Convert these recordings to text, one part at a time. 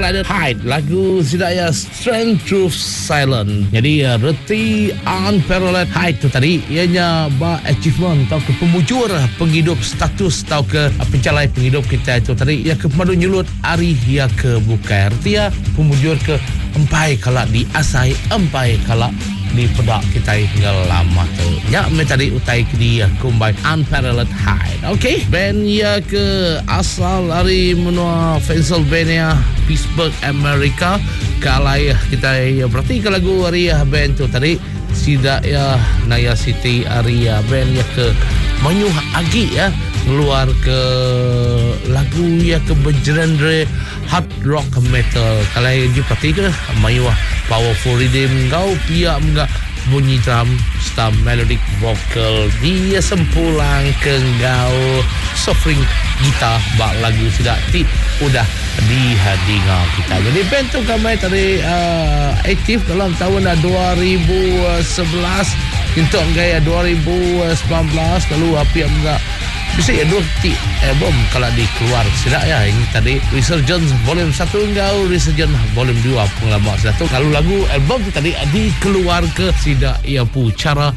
Unparated Height, lagu Zidaya Strength Through Silence. Jadi reti Unparated Height tu tadi ianya achievement atau ke pemujur penghidup status atau ke pencalai penghidup kita itu tadi ia ke pemadu nyulut hari ia ke bukai artia pemujur ke empai kalak di asai empai kalak di pedak kita tinggal lama tu ya tadi utai ke dia kumbai Unparalleled Height. Okay, band ya ke asal dari menua Pennsylvania, Pittsburgh, Amerika. Kalai kita ya berarti ke lagu Aria band tu tadi sida ya Naya City Aria band ya ke menyuh agi ya keluar ke lagu ya ke bergenre hard rock metal. Kalau yang diperhati ke mayuah powerful rhythm kau pihak enggak bunyi drum star melodic vocal dia sempulang ke kau suffering gitar bak lagu sudah udah dihadinga kita. Jadi band tu kami tadi aktif dalam tahun 2011 untuk gaya 2019 lalu api enggak bisa ya 2 album kalau dikeluar sudah ya. Ini tadi Resurgence volume 1 engkau Resurgence volume 2 pengelama satu. Kalau lagu album tu tadi dikeluar ke tidak ia pu cara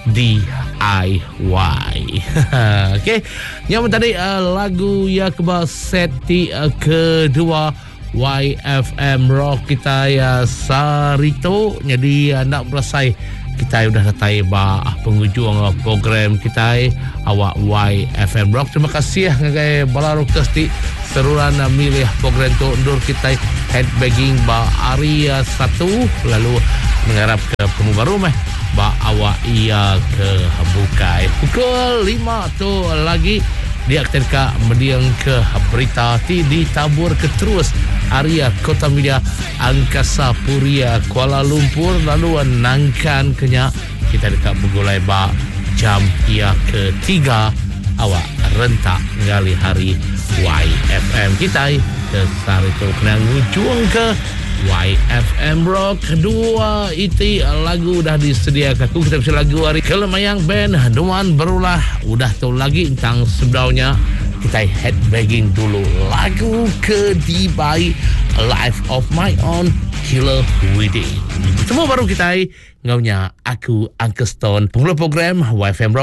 DIY. Okay, yang tadi lagu ya kebal seti kedua YFM Rock kita ya Sarito. Jadi nak berasai kita sudah datai penghujung program kita awak YFM Rock. Terima kasih ngagai balaru kesti teruran milih program tu undur kita headbanging Aria 1 lalu mengharap ke penemu baru awak ia ke bukai pukul 5 tu lagi dia ketika mediang ke berita ditabur ke terus Aria Kota Media Angkasa Puria Kuala Lumpur lalu nangkan kenya kita dekat bergulai jam ia ketiga awak rentak ngali hari YFM kita ke Sarito kena ngujung ke YFM Rock kedua itu lagu dah disediakan aku kita bisa lagu hari Kelemayang Band Duan berulah udah tahu lagi tentang sebelumnya kita headbanging dulu lagu ke Dubai Life of My Own Killer Within semua baru kita ngaunya aku Uncle Stone pengelola program YFM Rock